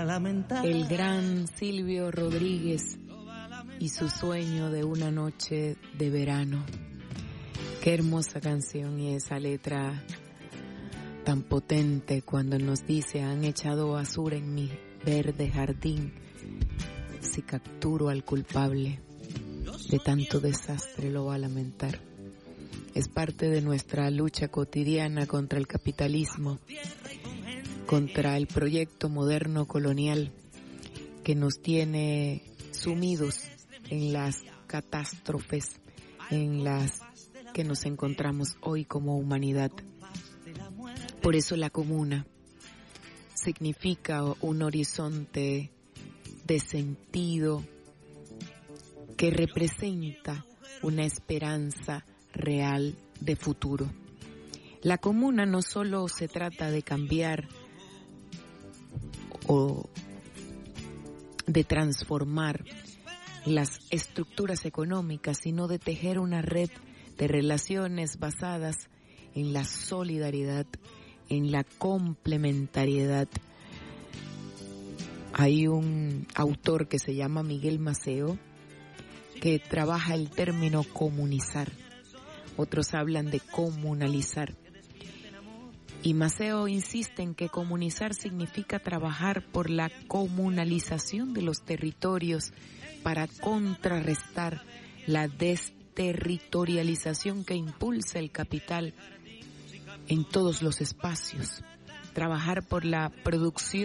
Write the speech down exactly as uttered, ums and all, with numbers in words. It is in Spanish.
El gran Silvio Rodríguez y su sueño de una noche de verano. Qué hermosa canción, y esa letra tan potente cuando nos dice: han echado basura en mi verde jardín, si capturo al culpable de tanto desastre lo va a lamentar. Es parte de nuestra lucha cotidiana contra el capitalismo, contra el proyecto moderno colonial que nos tiene sumidos en las catástrofes en las que nos encontramos hoy como humanidad. Por eso la comuna significa un horizonte de sentido que representa una esperanza real de futuro. La comuna no solo se trata de cambiar o de transformar las estructuras económicas, sino de tejer una red de relaciones basadas en la solidaridad, en la complementariedad. Hay un autor que se llama Miguel Maceo que trabaja el término comunizar. Otros hablan de comunalizar. Y Maceo insiste en que comunizar significa trabajar por la comunalización de los territorios para contrarrestar la desterritorialización que impulsa el capital en todos los espacios. Trabajar por la producción